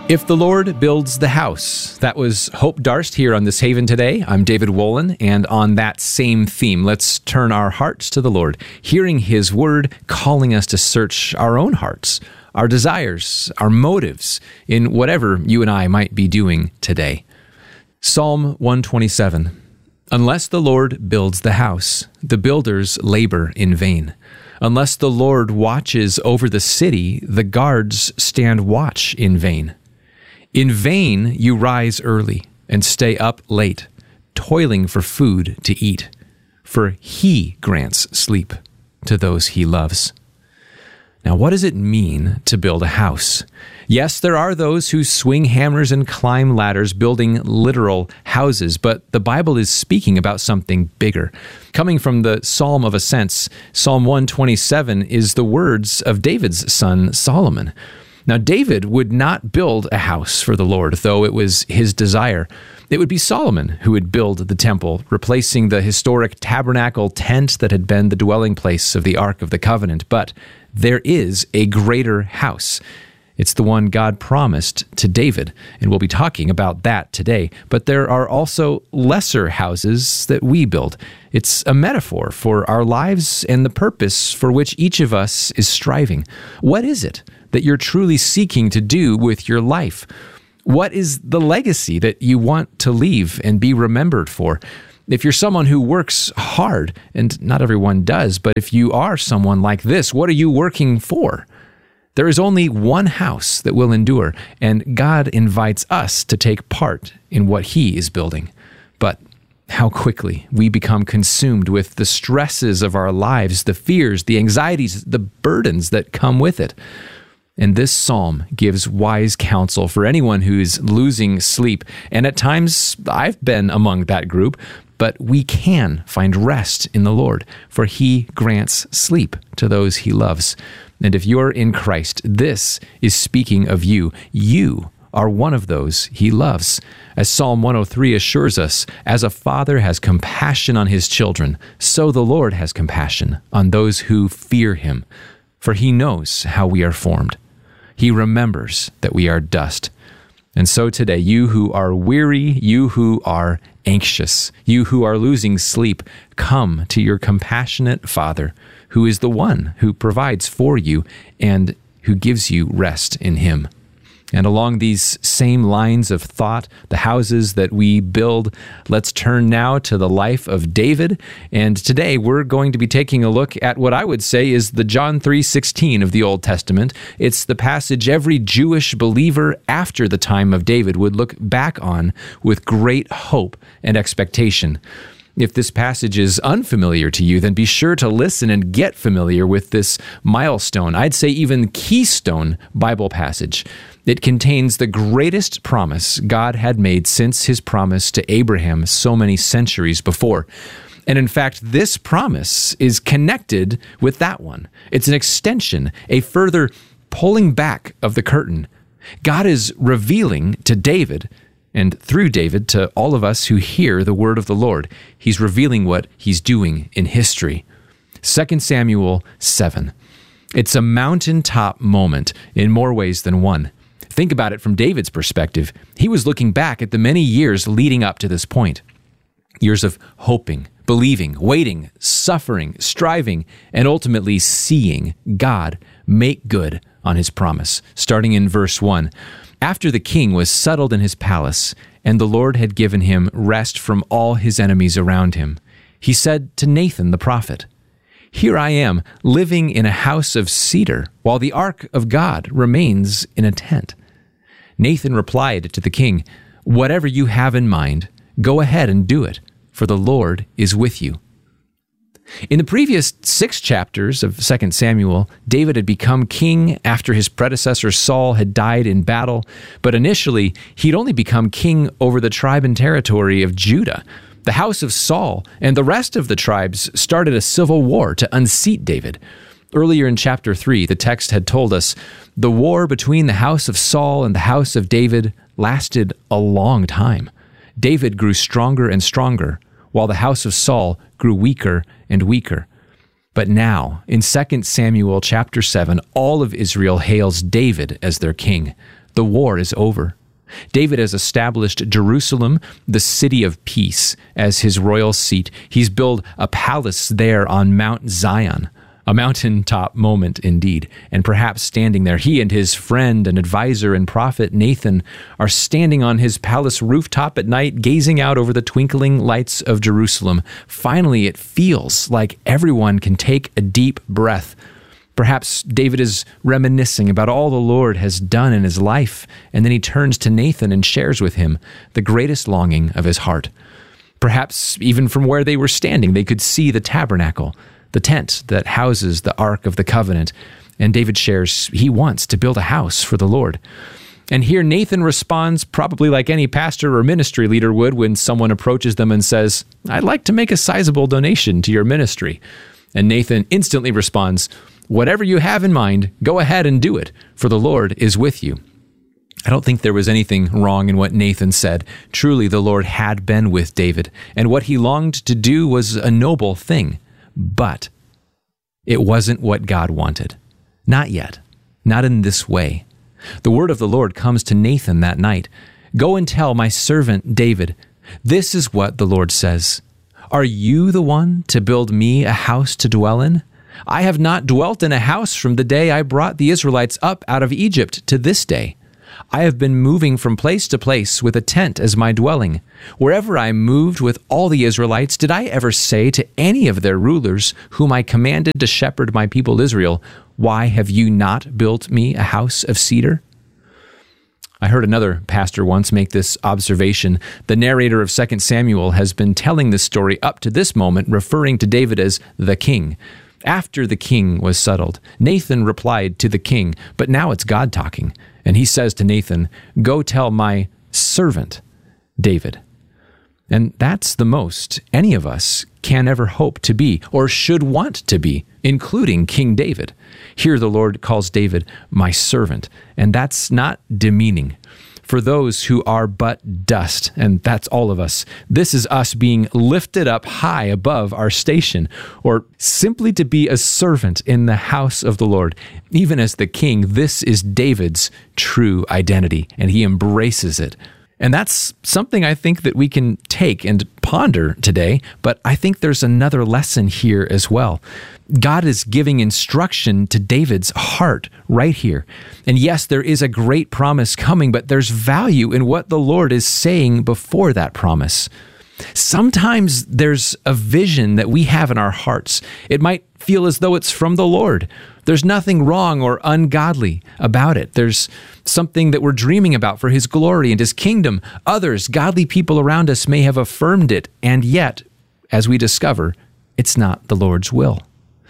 If the Lord builds the house. That was Hope Darst here on This Haven today. I'm David Wolin, and on that same theme, let's turn our hearts to the Lord, hearing His word, calling us to search our own hearts, our desires, our motives, in whatever you and I might be doing today. Psalm 127. Unless the Lord builds the house, the builders labor in vain. Unless the Lord watches over the city, the guards stand watch in vain. In vain you rise early and stay up late, toiling for food to eat, for He grants sleep to those He loves. Now, what does it mean to build a house? Yes, there are those who swing hammers and climb ladders building literal houses, but the Bible is speaking about something bigger. Coming from the Psalm of Ascents, Psalm 127 is the words of David's son Solomon. Now, David would not build a house for the Lord, though it was his desire. It would be Solomon who would build the temple, replacing the historic tabernacle tent that had been the dwelling place of the Ark of the Covenant. But there is a greater house. It's the one God promised to David, and we'll be talking about that today. But there are also lesser houses that we build. It's a metaphor for our lives and the purpose for which each of us is striving. What is it that you're truly seeking to do with your life? What is the legacy that you want to leave and be remembered for? If you're someone who works hard, and not everyone does, but if you are someone like this, what are you working for? There is only one house that will endure, and God invites us to take part in what He is building. But how quickly we become consumed with the stresses of our lives, the fears, the anxieties, the burdens that come with it. And this psalm gives wise counsel for anyone who is losing sleep. And at times, I've been among that group, but we can find rest in the Lord, for He grants sleep to those He loves. And if you're in Christ, this is speaking of you. You are one of those He loves. As Psalm 103 assures us, as a father has compassion on his children, so the Lord has compassion on those who fear Him. For He knows how we are formed. He remembers that we are dust. And so today, you who are weary, you who are anxious, you who are losing sleep, come to your compassionate Father, who is the one who provides for you and who gives you rest in Him. And along these same lines of thought, the houses that we build, let's turn now to the life of David. And today we're going to be taking a look at what I would say is the John 3:16 of the Old Testament. It's the passage every Jewish believer after the time of David would look back on with great hope and expectation. If this passage is unfamiliar to you, then be sure to listen and get familiar with this milestone, I'd say even keystone Bible passage. It contains the greatest promise God had made since His promise to Abraham so many centuries before. And in fact, this promise is connected with that one. It's an extension, a further pulling back of the curtain. God is revealing to David, and through David, to all of us who hear the word of the Lord. He's revealing what He's doing in history. 2 Samuel 7. It's a mountaintop moment in more ways than one. Think about it from David's perspective. He was looking back at the many years leading up to this point. Years of hoping, believing, waiting, suffering, striving, and ultimately seeing God make good on His promise. Starting in verse 1. After the king was settled in his palace, and the Lord had given him rest from all his enemies around him, He said to Nathan the prophet, "Here I am, living in a house of cedar, while the ark of God remains in a tent." Nathan replied to the king, "Whatever you have in mind, go ahead and do it, for the Lord is with you." In the previous 6 chapters of 2 Samuel, David had become king after his predecessor Saul had died in battle, but initially he'd only become king over the tribe and territory of Judah. The house of Saul and the rest of the tribes started a civil war to unseat David. Earlier in chapter 3, the text had told us, the war between the house of Saul and the house of David lasted a long time. David grew stronger and stronger, while the house of Saul grew weaker and weaker. But now, in 2 Samuel chapter 7, all of Israel hails David as their king. The war is over. David has established Jerusalem, the city of peace, as his royal seat. He's built a palace there on Mount Zion, a mountaintop moment indeed. And perhaps standing there, he and his friend and advisor and prophet Nathan are standing on his palace rooftop at night, gazing out over the twinkling lights of Jerusalem. Finally, it feels like everyone can take a deep breath. Perhaps David is reminiscing about all the Lord has done in his life, and then he turns to Nathan and shares with him the greatest longing of his heart. Perhaps even from where they were standing, they could see the tabernacle, the tent that houses the Ark of the Covenant, and David shares he wants to build a house for the Lord. And here Nathan responds probably like any pastor or ministry leader would when someone approaches them and says, "I'd like to make a sizable donation to your ministry." And Nathan instantly responds, "Whatever you have in mind, go ahead and do it, for the Lord is with you." I don't think there was anything wrong in what Nathan said. Truly, the Lord had been with David, and what he longed to do was a noble thing. But it wasn't what God wanted. Not yet. Not in this way. The word of the Lord comes to Nathan that night. "Go and tell my servant David, this is what the Lord says. Are you the one to build me a house to dwell in? I have not dwelt in a house from the day I brought the Israelites up out of Egypt to this day. I have been moving from place to place with a tent as my dwelling. Wherever I moved with all the Israelites, did I ever say to any of their rulers, whom I commanded to shepherd my people Israel, 'Why have you not built me a house of cedar?'" I heard another pastor once make this observation. The narrator of 2 Samuel has been telling this story up to this moment, referring to David as the king. After the king was settled, Nathan replied to the king, but now it's God talking. And he says to Nathan, "Go tell my servant, David." And that's the most any of us can ever hope to be or should want to be, including King David. Here the Lord calls David my servant, and that's not demeaning. For those who are but dust, and that's all of us, this is us being lifted up high above our station, or simply to be a servant in the house of the Lord. Even as the king, this is David's true identity, and he embraces it. And that's something I think that we can take and ponder today, but I think there's another lesson here as well. God is giving instruction to David's heart right here. And yes, there is a great promise coming, but there's value in what the Lord is saying before that promise. Sometimes there's a vision that we have in our hearts. It might feel as though it's from the Lord. There's nothing wrong or ungodly about it. There's something that we're dreaming about for His glory and His kingdom. Others, godly people around us, may have affirmed it, and yet, as we discover, it's not the Lord's will.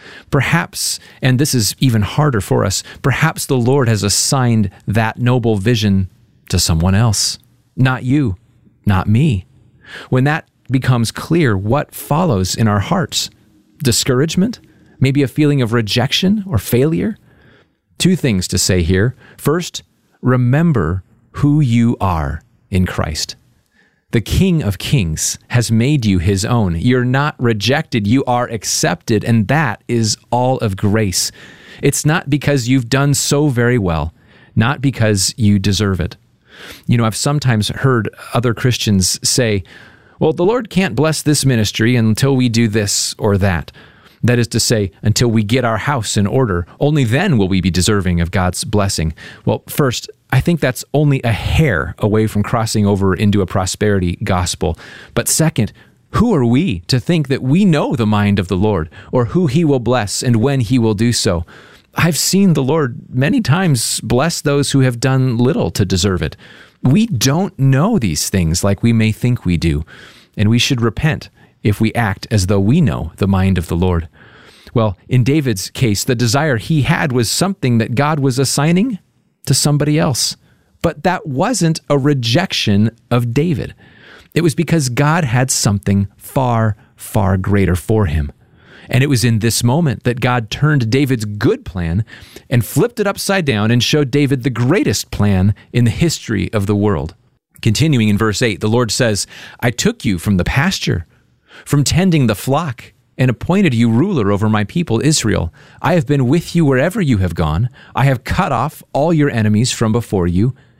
Perhaps, and this is even harder for us, perhaps the Lord has assigned that noble vision to someone else. Not you, not me. When that becomes clear, what follows in our hearts? Discouragement? Maybe a feeling of rejection or failure? Two things to say here. First, remember who you are in Christ. The King of Kings has made you His own. You're not rejected, you are accepted, and that is all of grace. It's not because you've done so very well, not because you deserve it. You know, I've sometimes heard other Christians say, well, the Lord can't bless this ministry until we do this or that. That is to say, until we get our house in order. Only then will we be deserving of God's blessing. Well, first, I think that's only a hair away from crossing over into a prosperity gospel. But second, who are we to think that we know the mind of the Lord or who He will bless and when He will do so? I've seen the Lord many times bless those who have done little to deserve it. We don't know these things like we may think we do, and we should repent if we act as though we know the mind of the Lord. Well, in David's case, the desire he had was something that God was assigning to somebody else. But that wasn't a rejection of David. It was because God had something far, far greater for him. And it was in this moment that God turned David's good plan and flipped it upside down and showed David the greatest plan in the history of the world. Continuing in verse 8, the Lord says, I took you from the pasture, from tending the flock, and appointed you ruler over my people Israel. I have been with you wherever you have gone. I have cut off all your enemies from before you.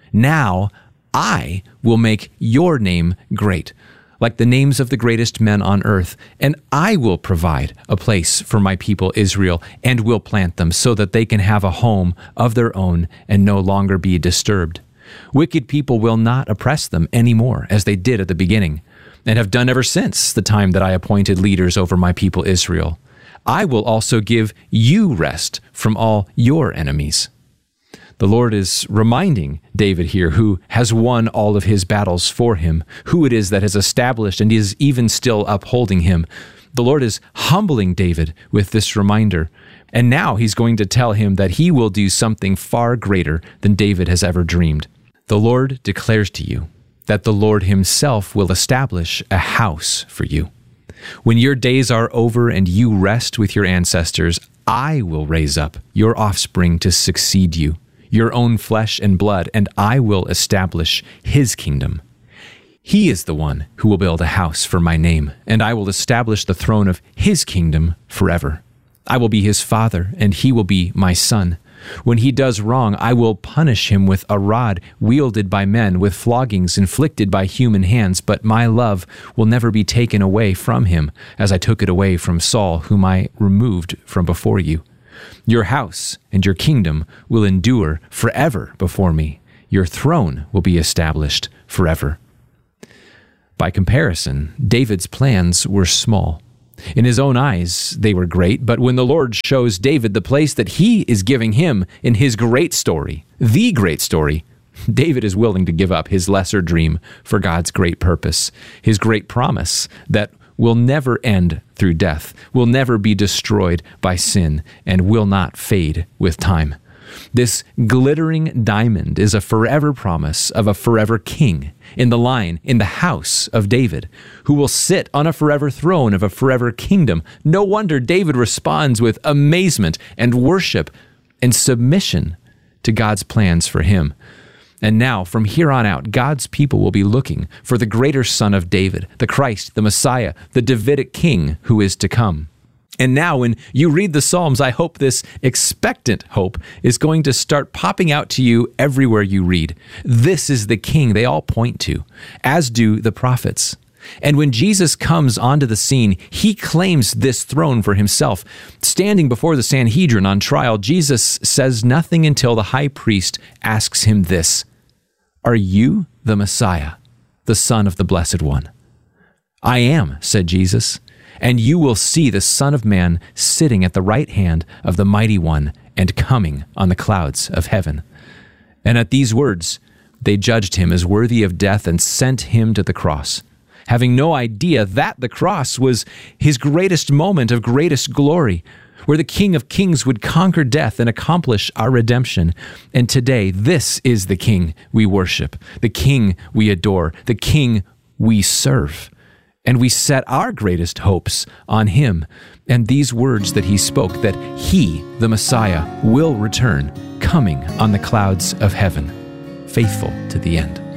Now I will make your name great, like the names of the greatest men on earth, and I will provide a place for my people Israel and will plant them so that they can have a home of their own and no longer be disturbed. Wicked people will not oppress them anymore as they did at the beginning and have done ever since the time that I appointed leaders over my people Israel. I will also give you rest from all your enemies. The Lord is reminding David here, who has won all of his battles for him, who it is that has established and is even still upholding him. The Lord is humbling David with this reminder. And now he's going to tell him that he will do something far greater than David has ever dreamed. The Lord declares to you that the Lord himself will establish a house for you. When your days are over and you rest with your ancestors, I will raise up your offspring to succeed you, your own flesh and blood, and I will establish his kingdom. He is the one who will build a house for my name, and I will establish the throne of his kingdom forever. I will be his father, and he will be my son. When he does wrong, I will punish him with a rod wielded by men, with floggings inflicted by human hands, but my love will never be taken away from him, as I took it away from Saul, whom I removed from before you. Your house and your kingdom will endure forever before me. Your throne will be established forever. By comparison, David's plans were small. In his own eyes, they were great, but when the Lord shows David the place that he is giving him in his great story, the great story, David is willing to give up his lesser dream for God's great purpose, his great promise that will never end through death, will never be destroyed by sin, and will not fade with time. This glittering diamond is a forever promise of a forever king in the line, in the house of David, who will sit on a forever throne of a forever kingdom. No wonder David responds with amazement and worship and submission to God's plans for him. And now, from here on out, God's people will be looking for the greater Son of David, the Christ, the Messiah, the Davidic King who is to come. And now, when you read the Psalms, I hope this expectant hope is going to start popping out to you everywhere you read. This is the King they all point to, as do the prophets. And when Jesus comes onto the scene, he claims this throne for himself. Standing before the Sanhedrin on trial, Jesus says nothing until the high priest asks him this: "Are you the Messiah, the Son of the Blessed One?" "I am," said Jesus. "And you will see the Son of Man sitting at the right hand of the Mighty One and coming on the clouds of heaven." And at these words, they judged him as worthy of death and sent him to the cross, having no idea that the cross was his greatest moment of greatest glory, where the King of Kings would conquer death and accomplish our redemption. And today, this is the King we worship, the King we adore, the King we serve. And we set our greatest hopes on him and these words that he spoke, that he, the Messiah, will return, coming on the clouds of heaven, faithful to the end.